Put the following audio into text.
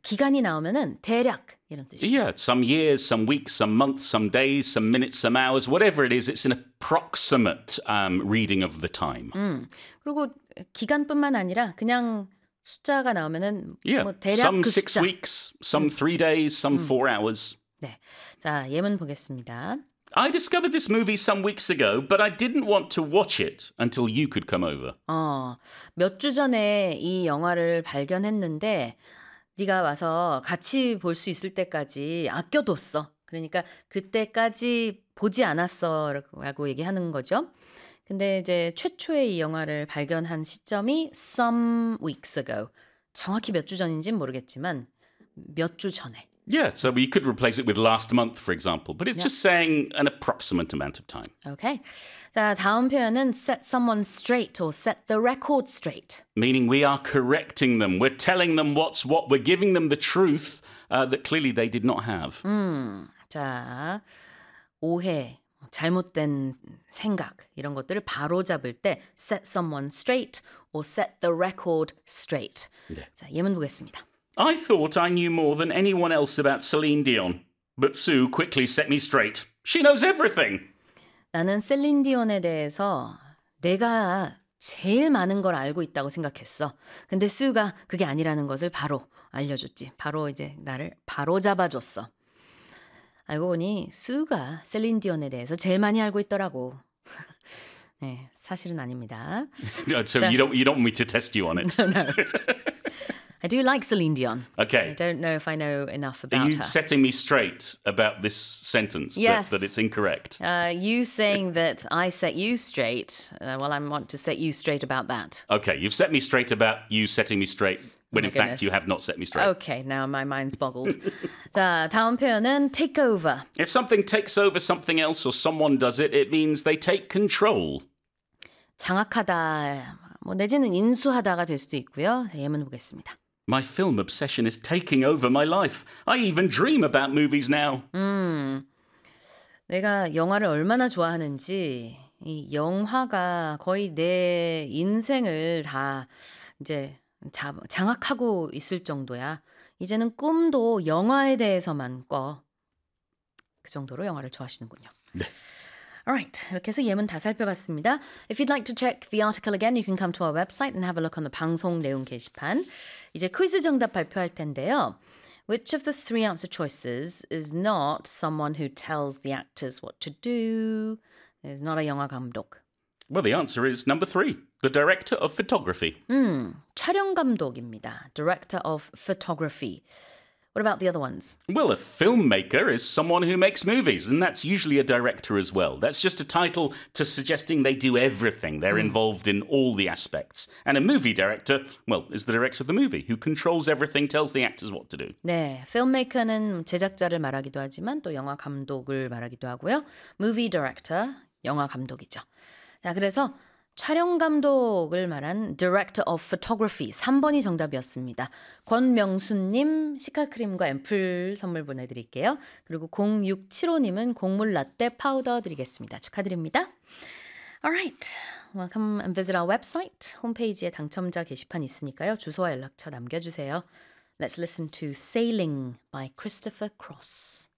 기간이 나오면은 대략 이런 뜻이에요. Yeah, some years, some weeks, some months, some days, some minutes, some hours, whatever it is, it's an approximate reading of the time. 그리고 기간뿐만 아니라 그냥 숫자가 나오면은 Yeah, 뭐 대략 some 그 6 숫자. weeks, some 3 days, some 4 hours. 네. 자, 예문 보겠습니다. I discovered this movie some weeks ago, but I didn't want to watch it until you could come over. 몇 주 전에 이 영화를 발견했는데 네가 와서 같이 볼 수 있을 때까지 아껴뒀어. 그러니까 그때까지 보지 않았어라고 얘기하는 거죠. 근데 이제 최초의 이 영화를 발견한 시점이 some weeks ago. 정확히 몇 주 전인지는 모르겠지만 몇 주 전에. Yeah, so we could replace it with last month, for example, but it's just saying an approximate amount of time. Okay. 자, 다음 표현은 set someone straight or set the record straight. Meaning we are correcting them, we're telling them what's what, we're giving them the truth that clearly they did not have. 자, 오해, 잘못된 생각 이런 것들을 바로잡을 때 set someone straight or set the record straight. 자, 예문 보겠습니다. I thought I knew more than anyone else about Celine Dion, but Sue quickly set me straight. She knows everything. 나는 셀린 디온에 대해서 내가 제일 많은 걸 알고 있다고 생각했어. 근데 수가 그게 아니라는 것을 바로 알려줬지. 바로 이제 나를 바로 잡아줬어. 알고 보니 수가 셀린 디온에 대해서 제일 많이 알고 있더라고. 네, 사실은 아닙니다. So you don't want me to test you on it? No. I do like Celine Dion. Okay. I don't know if I know enough about Are you her. setting me straight about this sentence? Yes. That it's incorrect? You saying that I set you straight, well, I want to set you straight about that. Okay, you've set me straight about you setting me straight, when in fact you have not set me straight. Okay, now my mind's boggled. 자, 다음 표현은 take over. If something takes over something else or someone does it, it means they take control. 장악하다, 뭐 내지는 인수하다가 될 수도 있고요. 자, 예문 보겠습니다. My film obsession is taking over my life. I even dream about movies now. 내가 영화를 얼마나 좋아하는지 이 영화가 거의 내 인생을 다 이제 장악하고 있을 정도야. 이제는 꿈도 영화에 대해서만 꿔. 그 정도로 영화를 좋아하시는군요. 네. Alright, 이렇게 해서 예문 다 살펴봤습니다. If you'd like to check the article again, you can come to our website and have a look on the 방송 내용 게시판. 이제 퀴즈 정답 발표할 텐데요. Which of the three answer choices is not someone who tells the actors what to do? Is not a 영화 감독. Well, the answer is number 3, the director of photography. 촬영 감독입니다. Director of photography. What about the other ones? Well, a filmmaker is someone who makes movies, and that's usually a director as well. That's just a title to suggesting they do everything. They're involved in all the aspects. And a movie director, well, is the director of the movie, who controls everything, tells the actors what to do. 네, filmmaker는 제작자를 말하기도 하지만 또 영화 감독을 말하기도 하고요. Movie director, 영화 감독이죠. 자, 그래서 촬영 감독을 말한 Director of Photography 3번이 정답이었습니다. 권명수님 시카크림과 앰플 선물 보내드릴게요. 그리고 0675님은 곡물 라떼 파우더 드리겠습니다. 축하드립니다. Alright, welcome and visit our website. 홈페이지에 당첨자 게시판 있으니까요. 주소와 연락처 남겨주세요. Let's listen to Sailing by Christopher Cross.